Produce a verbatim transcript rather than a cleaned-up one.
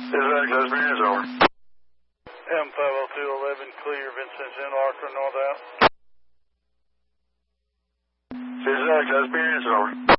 Zigzag, that's Beers, over. M five oh two eleven, clear, Vincent in Arthur, north out. Zigzag, that's Beers, over.